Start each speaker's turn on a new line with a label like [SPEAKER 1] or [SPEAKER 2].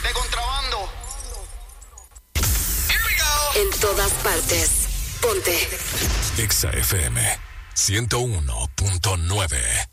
[SPEAKER 1] de contrabando.
[SPEAKER 2] En todas partes. Ponte.
[SPEAKER 3] Exa FM 101.9.